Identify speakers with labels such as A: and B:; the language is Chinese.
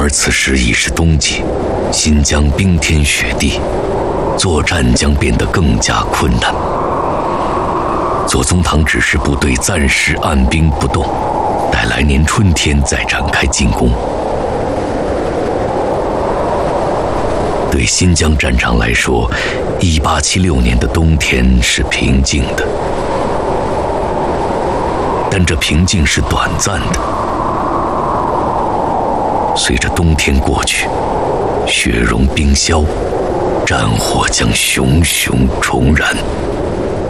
A: 而此时已是冬季，新疆冰天雪地，作战将变得更加困难。左宗棠指示部队暂时按兵不动，待来年春天再展开进攻。对新疆战场来说，1876年的冬天是平静的，但这平静是短暂的。随着冬天过去，雪融冰消，战火将熊熊重燃。